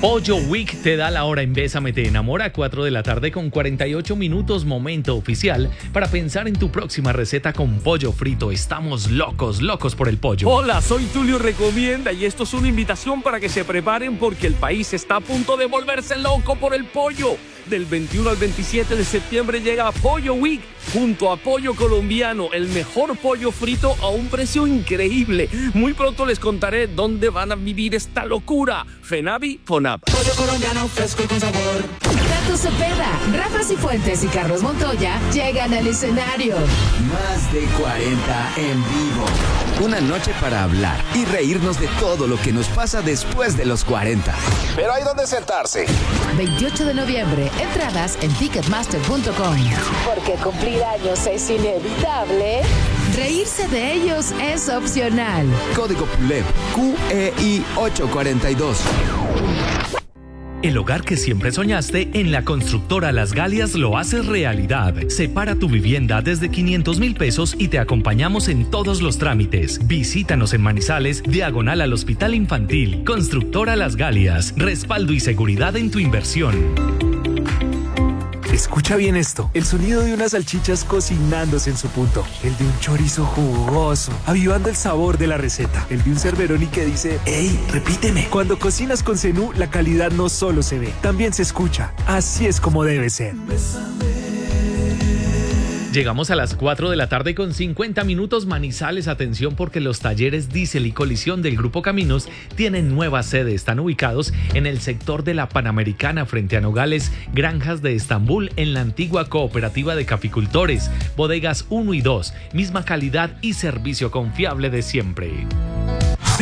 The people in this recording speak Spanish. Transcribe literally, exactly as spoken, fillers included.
Pollo Week te da la hora en Bésame Te Enamora, cuatro de la tarde con cuarenta y ocho minutos, momento oficial para pensar en tu próxima receta con pollo frito. Estamos locos, locos por el pollo. Hola, soy Tulio Recomienda y esto es una invitación para que se preparen porque el país está a punto de volverse loco por el pollo. Del veintiuno al veintisiete de septiembre llega Pollo Week junto a Pollo Colombiano, el mejor pollo frito a un precio increíble. Muy pronto les contaré dónde van a vivir esta locura. Fenavi, Fonab. Pollo colombiano fresco y con sabor. Tato Cepeda, Rafa Cifuentes y Carlos Montoya llegan al escenario. Más de cuarenta en vivo. Una noche para hablar y reírnos de todo lo que nos pasa después de los cuarenta. Pero hay donde sentarse. veintiocho de noviembre, entradas en ticketmaster punto com. Porque cumplir años es inevitable. Reírse de ellos es opcional. Código P U L E P Q E I ocho cuatro dos. El hogar que siempre soñaste, en la constructora Las Galias lo haces realidad. Separa tu vivienda desde quinientos mil pesos y te acompañamos en todos los trámites. Visítanos en Manizales, diagonal al Hospital Infantil. Constructora Las Galias, respaldo y seguridad en tu inversión. Escucha bien esto, el sonido de unas salchichas cocinándose en su punto, el de un chorizo jugoso, avivando el sabor de la receta, el de un Cerveroni que dice, ¡ey, repíteme! Cuando cocinas con Zenú, la calidad no solo se ve, también se escucha. Así es como debe ser. Llegamos a las cuatro de la tarde con cincuenta minutos. Manizales, atención porque los talleres Diésel y Colisión del Grupo Caminos tienen nueva sede. Están ubicados en el sector de la Panamericana frente a Nogales, Granjas de Estambul, en la antigua cooperativa de caficultores. Bodegas uno y dos, misma calidad y servicio confiable de siempre.